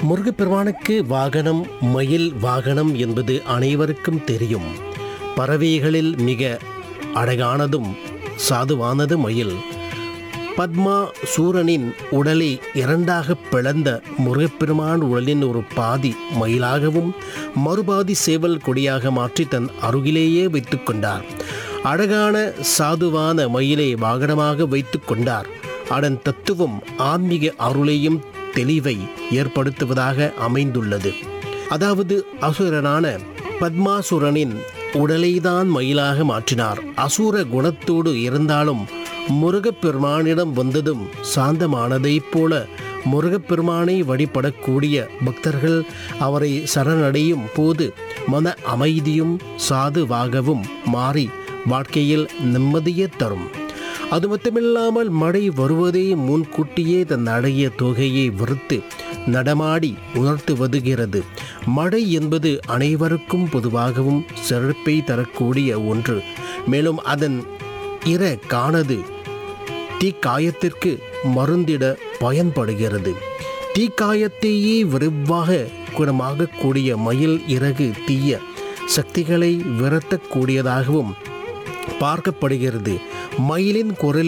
முருகப்பெருமானுக்கு வாகனம் மயில் வாகனம் என்பது அனைவருக்கும் தெரியும். பறவைகளில் மிக அழகானதும் சாதுவானது மயில். பத்மா சூரனின் உடலை இரண்டாக பிளந்த முருகப்பெருமான் உடலின் ஒரு பாதி மயிலாகவும் மறுபாதி சேவல் கொடியாக மாற்றி தன் அருகிலேயே வைத்து கொண்டார். அழகான சாதுவான மயிலை வாகனமாக வைத்து கொண்டார். அதன் தத்துவம் ஆன்மீக அருளையும் தெளிவை ஏற்படுத்துவதாக அமைந்துள்ளது. அதாவது அசுரனான பத்மாசுரனின் உடலைதான் மயிலாக மாற்றினார். அசுர குணத்தோடு இருந்தாலும் முருகப்பெருமானிடம் வந்ததும் சாந்தமானதைப் போல முருகப்பெருமானை வழிபடக்கூடிய பக்தர்கள் அவரை சரணடையும் போது மன அமைதியும் சாதுவாகவும் மாறி வாழ்க்கையில் நிம்மதியை தரும். அது மட்டுமில்லாமல் மழை வருவதே முன்கூட்டியே தன் அழகிய தொகையை விறுத்து நடமாடி உணர்த்து வருகிறது. மழை என்பது அனைவருக்கும் பொதுவாகவும் சிறப்பை தரக்கூடிய ஒன்று. மேலும் அதன் காணது தீக்காயத்திற்கு மருந்திட பயன்படுகிறது. தீக்காயத்தையே விரைவாக குணமாகக்கூடிய மயில் இறகு தீய சக்திகளை விரட்டக்கூடியதாகவும் பார்க்கப்படுகிறது. மயிலின் குரல்